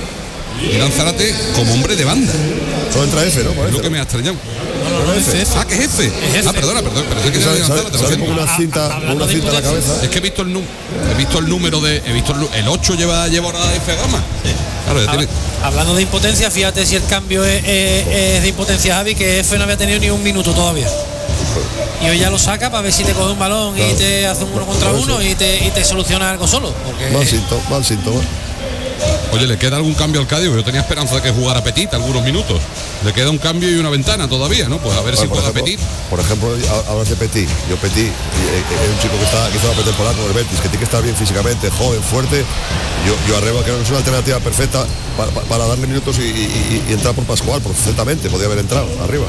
S2: Dylan Zárate como hombre de banda.
S3: Todo entra F, ¿no?
S2: Es
S3: Parece,
S2: lo que
S3: ¿no?
S2: me ha extrañado.
S5: No, no, no, es F.
S2: Ah, que es F. Ah, perdona, perdona. Pero
S3: Que sale, sale- sale con una cinta, con una cinta en la cabeza.
S2: Es que he visto el número, he visto el número de, he visto el, nu- el ocho lleva lleva ahora F gama. Claro, ya
S5: Habla-
S2: tiene.
S5: Hablando de impotencia, fíjate si el cambio es, es- es de impotencia, Javi, que F no había tenido ni un minuto todavía. Y hoy ya lo saca para ver si te coge un balón y
S3: Claro.
S5: te hace un uno contra
S3: Por eso.
S5: uno y te, y te soluciona algo solo. Porque
S3: Mal síntoma, mal síntoma.
S2: Oye, ¿le queda algún cambio al Cádiz? Yo tenía esperanza de que jugara Petit algunos minutos. Le queda un cambio y una ventana todavía, ¿no? Pues a ver si
S3: Bueno, por,
S2: juega
S3: ejemplo,
S2: Petit.
S3: por ejemplo, a- hablas de Petit. Yo Petit, eh, eh, es un chico que está que hizo la pretemporada con el Betis, que tiene que estar bien físicamente, joven, fuerte. Yo, yo arriba creo que es una alternativa perfecta para, para- para darle minutos y, y- y entrar por Pascual, perfectamente, podía haber entrado arriba.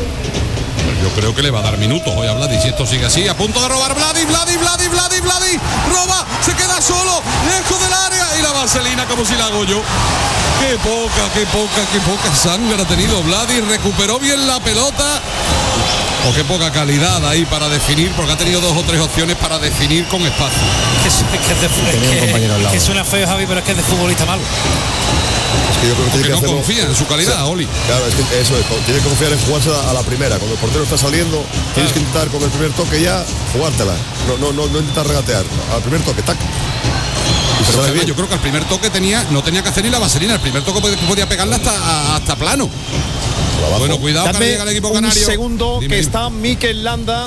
S2: Yo creo que le va a dar minutos hoy a Vladi. Si esto sigue así, a punto de robar Vladi, Vladi, Vladi, Vladi, Vladi. Roba, se queda solo, lejos del área. Y la vaselina como si la hago yo. Qué poca, qué poca, qué poca sangre ha tenido Vladi. Recuperó bien la pelota. O qué poca calidad ahí para definir, porque ha tenido dos o tres opciones para definir con espacio.
S5: es que, es, es que es de fu- es
S4: Tenía un
S5: que-
S4: compañero al lado.
S5: que suena feo, Javi, pero es que es de futbolista malo.
S3: Es que yo creo que tiene
S2: Que
S3: que
S2: no
S3: hacerlo.
S2: confía en su calidad, Oli.
S3: Claro, es que eso es, tiene que confiar en jugarse a, a la primera. Cuando el portero está saliendo, tienes que intentar con el primer toque ya jugártela. No, no, no, no intentar regatear. Al primer toque, tac. Y se
S2: Pero
S3: sale
S2: además,
S3: bien.
S2: yo creo que al primer toque tenía, no tenía que hacer ni la vaselina. El primer toque podía, podía pegarla hasta, hasta plano.
S3: Por abajo.
S2: Bueno, cuidado que
S1: Dame
S2: llega el equipo
S1: un
S2: canario.
S1: segundo,
S2: Dime,
S1: que
S2: dime.
S1: está Mikel Landa.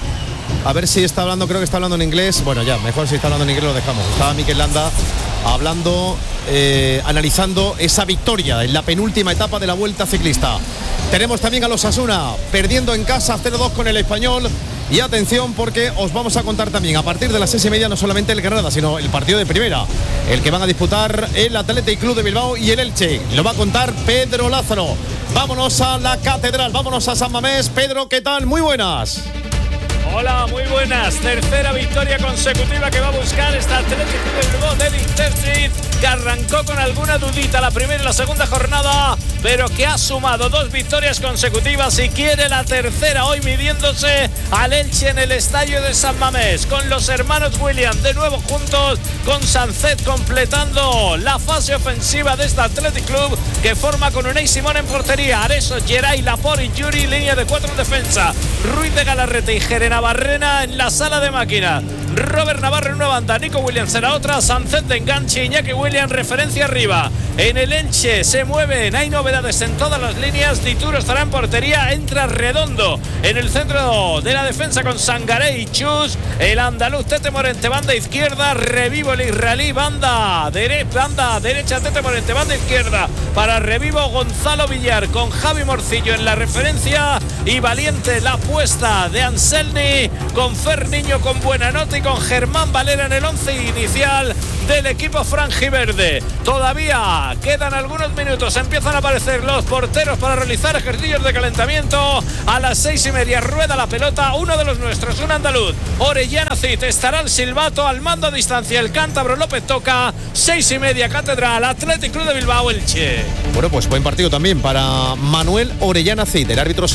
S1: A ver si está hablando, creo que está hablando en inglés. Bueno, ya, mejor si está hablando en inglés lo dejamos. Estaba Mikel Landa hablando, eh, analizando esa victoria en la penúltima etapa de la Vuelta Ciclista. Tenemos también a los Asuna perdiendo en casa cero dos con el Español. Y atención, porque os vamos a contar también a partir de las seis y media no solamente el Granada, sino el partido de primera, el que van a disputar el Athletic Club de Bilbao y el Elche. Lo va a contar Pedro Lázaro. Vámonos a la catedral, vámonos a San Mamés. Pedro, ¿qué tal? Muy buenas.
S7: Hola, muy buenas. Tercera victoria consecutiva que va a buscar esta Atlético de Bilbao del Intercity, que arrancó con alguna dudita la primera y la segunda jornada, pero que ha sumado dos victorias consecutivas y quiere la tercera hoy, midiéndose al Elche en el estadio de San Mamés, con los hermanos Williams de nuevo juntos, con Sancet completando la fase ofensiva de este Athletic Club, que forma con Unai Simón en portería, Areso, Geray, Laporte y Yuri, línea de cuatro en defensa, Ruiz de Galarrete y Jerena Barrena en la sala de máquinas, Robert Navarro en una banda, Nico Williams en la otra, Sancet de enganche, Iñaki Williams referencia arriba. En el Elche se mueven, hay novedades en todas las líneas. Dituro estará en portería, entra Redondo en el centro de la defensa con Sangaré y Chus, el andaluz Tete Morente banda izquierda, Revivo el israelí banda, dere banda derecha, Tete Morente banda izquierda para Revivo, Gonzalo Villar con Javi Morcillo en la referencia y Valiente la apuesta de Anselmi con Fer Niño con buena nota y con Germán Valera en el once inicial del equipo franjiverde. Todavía quedan algunos minutos, empiezan a aparecer los porteros para realizar ejercicios de calentamiento. A las seis y media rueda la pelota uno de los nuestros, un andaluz, Orellana Cid, estará el silbato al mando a distancia, el cántabro López Toca. Seis y media catedral, Athletic Club de Bilbao Elche.
S1: Bueno, pues buen partido también para Manuel Orellana Cid, el árbitro sevillano que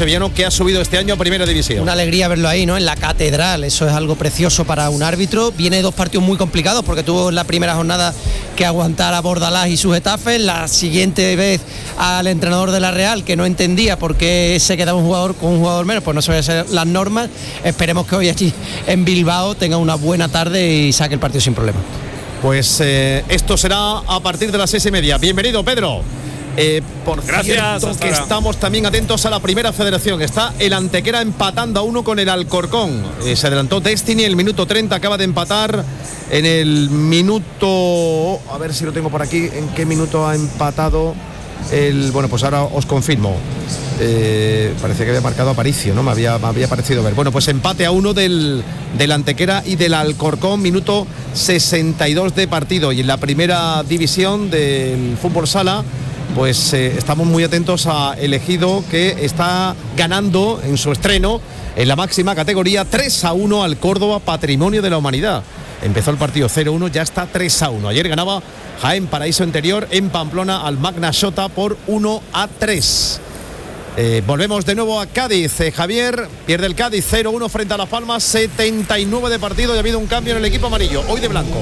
S1: que ha subido este año a Primera División.
S4: Una alegría verlo ahí, ¿no? En la catedral, eso es algo precioso para un árbitro. Viene dos partidos muy complicados porque tuvo en la primera jornada que aguantar a Bordalás y su Getafe, la siguiente vez al entrenador de la Real, que no entendía por qué se quedaba un jugador con un jugador menos, pues no se saben las normas. Esperemos que hoy allí en Bilbao tenga una buena tarde y saque el partido sin problema.
S1: Pues eh, esto será a partir de las seis y media. Bienvenido, Pedro. Eh, por
S7: Gracias,
S1: cierto, que
S7: ahora.
S1: estamos también atentos a la Primera Federación. Está el Antequera empatando a uno con el Alcorcón. Eh, se adelantó Destiny, el minuto treinta acaba de empatar. En el minuto, a ver si lo tengo por aquí, en qué minuto ha empatado el, bueno, pues ahora os confirmo. Eh, parece que había marcado Aparicio, ¿no? Me había, me había parecido ver. Bueno, pues empate a uno del, del Antequera y del Alcorcón, minuto sesenta y dos de partido. Y en la Primera División del fútbol sala, pues eh, estamos muy atentos a El Ejido, que está ganando en su estreno en la máxima categoría tres a uno al Córdoba Patrimonio de la Humanidad. Empezó el partido cero uno, ya está tres a uno. Ayer ganaba Jaén Paraíso Interior en Pamplona al Magna Xota por uno a tres. Eh, volvemos de nuevo a Cádiz. Eh, Javier, pierde el Cádiz cero uno frente a Las Palmas, setenta y nueve de partido y ha habido un cambio en el equipo amarillo, hoy de blanco.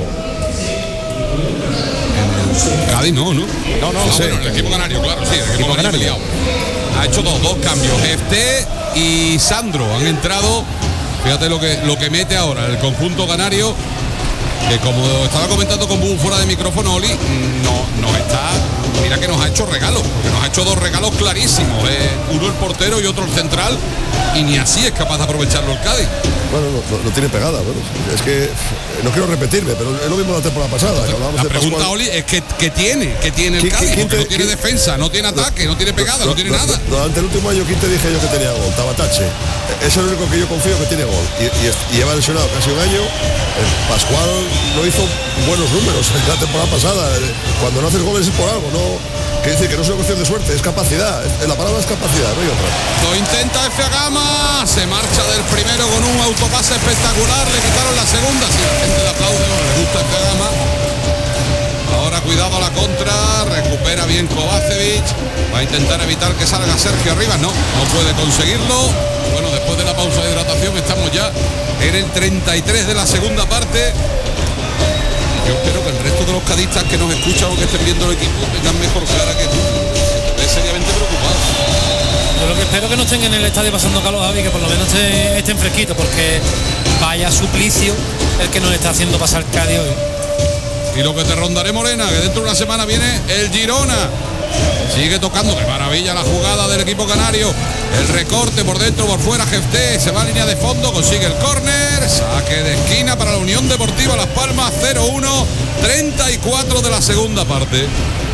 S2: Cádiz no, ¿no?
S1: No, no,
S2: Ah,
S1: sí.
S2: bueno, el equipo canario, claro, sí, el equipo,
S1: Equipo
S2: canario.
S1: canario.
S2: Ha hecho dos, dos cambios. Efté y Sandro han entrado. Fíjate lo que lo que mete ahora el conjunto canario, que como estaba comentando con Bú fuera de micrófono, Oli, no, nos está, mira que nos ha hecho regalos, porque nos ha hecho dos regalos clarísimos, eh, uno el portero y otro el central, y ni así es capaz de aprovecharlo el Cádiz.
S3: Bueno, no, no, no tiene pegada. Bueno, es que no quiero repetirme, pero es lo mismo la temporada pasada. Que hablábamos
S2: La
S3: de
S2: pregunta,
S3: Pascual.
S2: Oli, es que, que tiene, que tiene el
S3: ¿Qui-
S2: Cádiz,
S3: qui- quién
S2: porque
S3: te-
S2: no tiene
S3: quién-
S2: defensa, no tiene ataque, no tiene pegada, no tiene
S3: Du-
S2: nada.
S3: Durante el último año, ¿quién te dije yo que tenía gol? Tabatache. Es el único que yo confío que tiene gol. Y, y, y lleva lesionado casi un año. Eh, Pascual no hizo buenos números en la temporada pasada. Eh, Cuando no haces goles es por algo, no. Quiere decir que no es una cuestión de suerte, es capacidad. Es- La palabra es capacidad, no hay otra.
S2: Lo intenta F. Gama, se marcha del primero con un autopase espectacular, le quitaron la segunda, si la gente le aplaude o le gusta F. Gama. Ahora cuidado a la contra, recupera bien Kovacevic, va a intentar evitar que salga Sergio Rivas, no, no puede conseguirlo. Bueno, después de la pausa de hidratación estamos ya en el treinta y tres de la segunda parte. Yo espero que el resto de los cadistas que nos escuchan o que estén viendo el equipo tengan mejor cara que tú. Es seriamente preocupado.
S5: Yo lo que espero que no estén en el estadio pasando calor, Javi, que por lo menos estén, estén fresquitos, porque vaya suplicio el que nos está haciendo pasar Cádiz hoy.
S2: Y lo que te rondaré, Morena, que dentro de una semana viene el Girona. Sigue tocando, de maravilla la jugada del equipo canario. El recorte por dentro, por fuera, Jefté, se va a línea de fondo, consigue el córner. Saque de esquina para la Unión Deportiva Las Palmas, cero uno, treinta y cuatro de la segunda parte.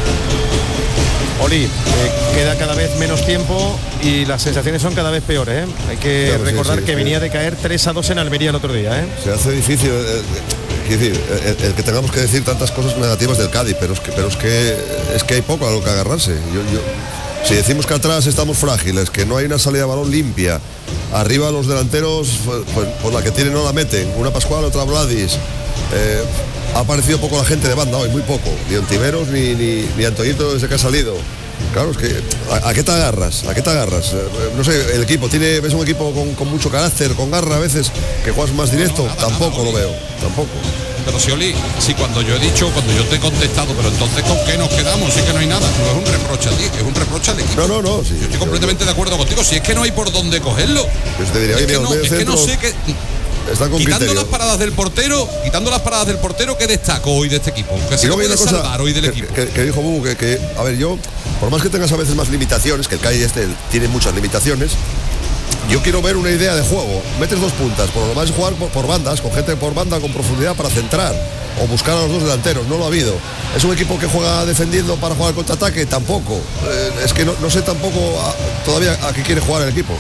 S1: Oli, eh, queda cada vez menos tiempo y las sensaciones son cada vez peores, ¿eh? Hay que
S3: Claro, sí,
S1: recordar
S3: sí,
S1: que
S3: sí.
S1: venía de caer tres a dos en Almería el otro día, ¿eh?
S3: Se hace difícil, eh, quiero decir, el, el que tengamos que decir tantas cosas negativas del Cádiz, pero es que, pero es que, es que hay poco a lo que agarrarse. Yo, yo, si decimos que atrás estamos frágiles, que no hay una salida de balón limpia, arriba los delanteros, pues, pues, pues la que tienen no la meten, una Pascual, otra Vladis. Eh, ha aparecido poco la gente de banda hoy, muy poco, ni Ontiveros ni, ni, ni Antoñito desde que ha salido. Claro, es que ¿a, a qué te agarras? ¿A qué te agarras? Eh, no sé, el equipo tiene, ves un equipo con, con mucho carácter, con garra a veces, que juegas más directo,
S2: No, no, nada,
S3: tampoco
S2: nada,
S3: lo
S2: Oli.
S3: veo, tampoco.
S2: Pero si Oli, si cuando yo he dicho, cuando yo te he contestado, pero entonces ¿con qué nos quedamos? Si es que no hay nada, no es un reproche a ti, es un reproche al equipo.
S3: No, no, no, sí.
S2: Yo estoy completamente de acuerdo contigo, si es que no hay por dónde cogerlo.
S3: Yo te diría,
S2: Es
S3: oye,
S2: que
S3: mira,
S2: no,
S3: los
S2: es que no
S3: mediocentros
S2: sé qué.
S3: están con
S2: Quitando
S3: criterio.
S2: las paradas del portero, quitando las paradas del portero, ¿qué destaco hoy de este equipo? ¿Qué
S3: Y
S2: se
S3: luego hay
S2: puede
S3: una cosa
S2: salvar hoy del
S3: que,
S2: equipo?
S3: que- que dijo Bubu, que, que, a ver, yo, por más que tengas a veces más limitaciones, que el Cádiz este tiene muchas limitaciones, yo quiero ver una idea de juego. Metes dos puntas, por lo demás jugar por, por bandas, con gente por banda, con profundidad para centrar, o buscar a los dos delanteros, no lo ha habido. Es un equipo que juega defendiendo para jugar al contraataque, tampoco. Eh, es que no, no sé tampoco a- todavía a qué quiere jugar el equipo.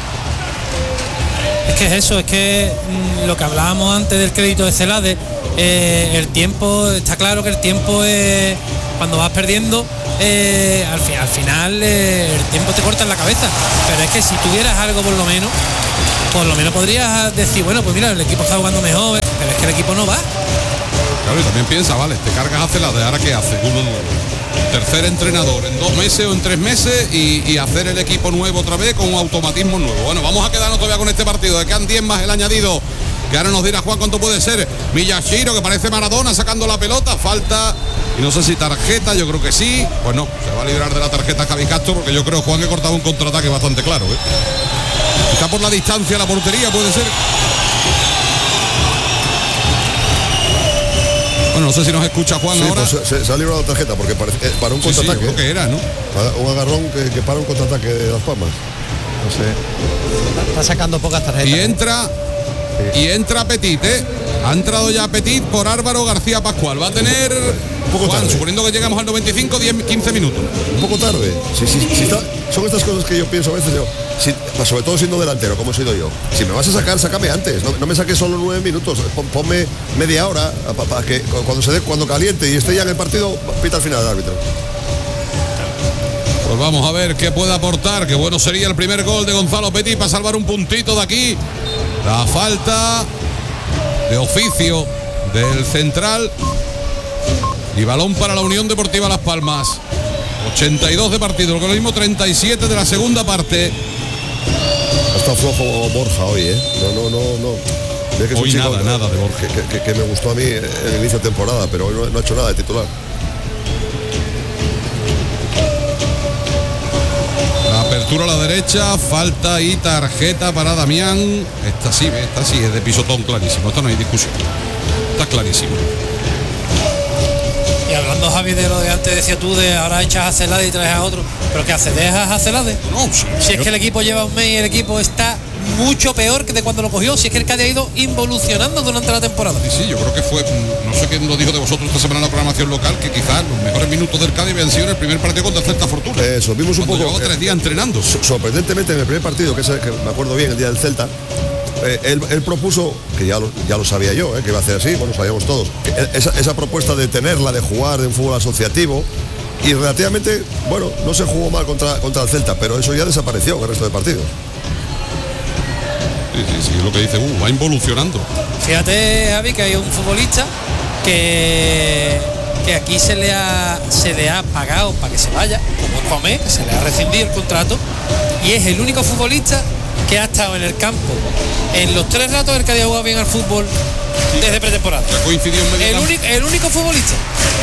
S5: Es que es eso, es que mm, lo que hablábamos antes del crédito de Celade, eh, el tiempo, está claro que el tiempo es, cuando vas perdiendo, eh, al, fi- al final eh, el tiempo te corta en la cabeza. Pero es que si tuvieras algo por lo menos, por lo menos podrías decir, bueno, pues mira, el equipo está jugando mejor, pero es que el equipo no va.
S2: Claro, y también piensa, vale, te cargas a Celade, ¿ahora qué hace? Uno nuevo. tercer entrenador en dos meses o en tres meses y, y hacer el equipo nuevo otra vez con un automatismo nuevo. Bueno, vamos a quedarnos todavía con este partido, de que han diez más el añadido, que ahora nos dirá Juan cuánto puede ser. Miyashiro, que parece Maradona sacando la pelota, falta, y no sé si tarjeta, yo creo que sí. Pues no, se va a librar de la tarjeta Javi Castro, porque yo creo Juan que cortaba un contraataque bastante claro, ¿eh? Está por la distancia la portería, puede ser. Bueno, no sé si nos escucha Juan
S3: sí,
S2: ahora.
S3: Pues se, se ha librado la tarjeta porque parece, eh, para un
S2: sí,
S3: contraataque.
S2: Sí, yo creo que era, ¿no?
S3: Un agarrón que, que para un contraataque de Las Palmas. No sé.
S4: Está sacando pocas tarjetas.
S2: Y entra, sí. y entra Petit, ¿eh? Ha entrado ya Petit por Álvaro García Pascual. Va a tener,
S3: un poco
S2: Juan,
S3: tarde.
S2: suponiendo que llegamos al noventa y cinco, diez, quince minutos.
S3: Un poco tarde. Sí, sí, sí está, son estas cosas que yo pienso a veces yo. Si, sobre todo siendo delantero, como he sido yo. Si me vas a sacar, sácame antes. No, no me saques solo nueve minutos. Pon, ponme media hora para pa, que cuando se dé, cuando caliente y esté ya en el partido, pita al final el árbitro.
S2: Pues vamos a ver qué puede aportar. Qué bueno sería el primer gol de Gonzalo Petit para salvar un puntito de aquí. La falta de oficio del central. Y balón para la Unión Deportiva Las Palmas. ochenta y dos de partido, lo mismo treinta y siete de la segunda parte.
S3: Está flojo Borja hoy, ¿eh? No, no, no, no. Que
S2: hoy
S3: chico,
S2: nada,
S3: que,
S2: nada de Borja.
S3: Que, que, que me gustó a mí en el inicio de temporada, pero hoy no, no ha hecho nada de titular.
S2: La apertura a la derecha, falta y tarjeta para Damián. Esta sí, esta sí es de pisotón clarísimo. Esto no hay discusión. Está clarísimo.
S5: Y hablando, Javi, de lo de antes decía tú, de ahora echas a Celade y traes a otro, pero ¿qué hace? ¿Dejas a Celade?
S2: No, sí,
S5: si es que el equipo lleva un mes y el equipo está mucho peor que de cuando lo cogió, si es que el Cádiz ha ido involucionando durante la temporada.
S2: Sí, sí, yo creo que fue, no sé quién lo dijo de vosotros esta semana en la programación local, que quizás los mejores minutos del Cádiz habían sido en el primer partido contra Celta Fortuna.
S3: Eso, vimos un
S2: cuando
S3: poco.
S2: Llevaba tres días entrenando.
S3: Sorprendentemente en el primer partido, que, es el, que me acuerdo bien, el día del Celta, Eh, él, él propuso, que ya lo, ya lo sabía yo, eh, que iba a hacer así, bueno, lo sabíamos todos, esa, esa propuesta de tenerla, de jugar de un fútbol asociativo, y relativamente, bueno, no se jugó mal contra, contra el Celta, pero eso ya desapareció en el resto de partidos.
S2: Sí, sí, sí, es lo que dice, uh, va involucionando.
S5: Fíjate, Javi, que hay un futbolista que, que aquí se le ha se le ha pagado para que se vaya, como es Comé, que se le ha rescindido el contrato, y es el único futbolista que ha estado en el campo en los tres ratos del que había jugado bien al fútbol desde pretemporada.
S2: Coincidió en medio
S5: el,
S2: campo.
S5: único, el único futbolista.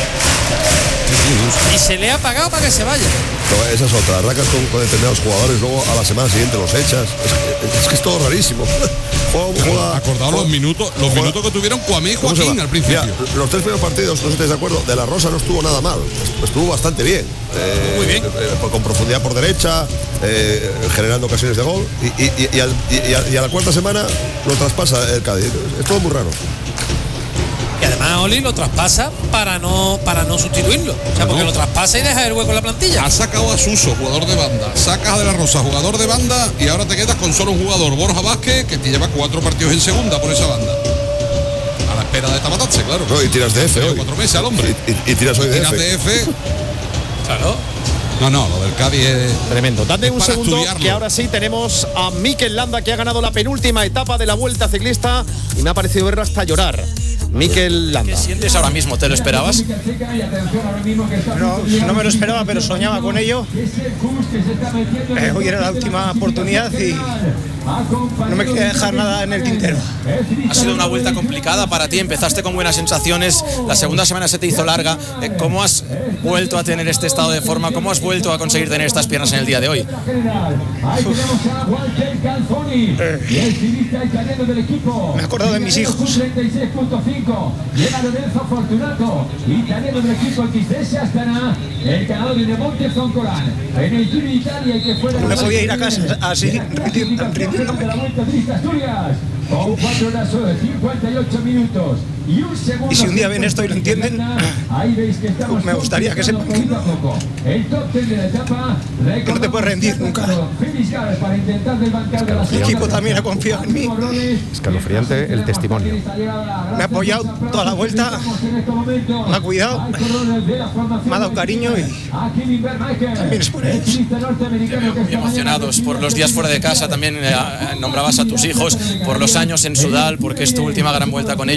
S5: Y se le ha pagado para que se vaya.
S3: No, esa es otra, arrancas con, con determinados jugadores, luego a la semana siguiente los echas. Es, es que es todo rarísimo. Juega, juega,
S2: Acordaos los minutos, los
S3: juega,
S2: minutos que tuvieron Cuamé y Joaquín al principio.
S3: Mira, los tres primeros partidos, no sé si estáis de acuerdo, de la Rosa no estuvo nada mal, estuvo bastante bien. Eh,
S2: Muy bien.
S3: Eh, con profundidad por derecha, eh, generando ocasiones de gol. Y, y, y, y, al, y, a, y a la cuarta semana lo traspasa el Cádiz. Es todo muy raro.
S5: Y además Oli lo traspasa para no para no sustituirlo. O sea, porque
S2: no.
S5: lo traspasa y deja el hueco en la plantilla.
S2: Ha sacado a Suso, jugador de banda. Sacas a De la Rosa, jugador de banda, y ahora te quedas con solo un jugador, Borja Vázquez, que te lleva cuatro partidos en segunda por esa banda. A la espera de Tabatatse, claro.
S3: No, y tiras de F hoy.
S2: Cuatro meses al hombre.
S3: Y, y, y tiras hoy de
S2: Tiras
S3: F.
S2: de F.
S5: Claro.
S2: No, no, lo del Cádiz es
S1: tremendo. Dame
S2: es
S1: un
S2: para
S1: segundo,
S2: estudiarlo.
S1: que ahora sí tenemos a Mikel Landa, que ha ganado la penúltima etapa de la Vuelta Ciclista y me ha parecido verlo hasta llorar. Mikel Landa.
S8: ¿Qué sientes ahora mismo? ¿Te lo esperabas?
S9: No, no me lo esperaba, pero soñaba con ello. Eh, hoy era la última oportunidad y no me quería dejar nada en el tintero.
S8: Ha sido una vuelta complicada para ti, empezaste con buenas sensaciones, la segunda semana se te hizo larga. ¿Cómo has vuelto a tener este estado de forma? ¿Cómo has vuelto a conseguir tener estas piernas en el día de hoy?
S9: Eh, me acuerdo de mis hijos. No me podía ir a casa así, rindiéndome. Y si un día ven esto y lo entienden, me gustaría que sepan que no te puedes rendir nunca. El equipo también ha confiado en mí.
S1: Escalofriante el testimonio.
S9: Me ha apoyado toda la vuelta, me ha cuidado, me ha dado cariño y también es por ellos.
S8: Muy emocionados por los días fuera de casa, también eh, nombrabas a tus hijos, por los años en Sudal, porque es tu última gran vuelta con ellos.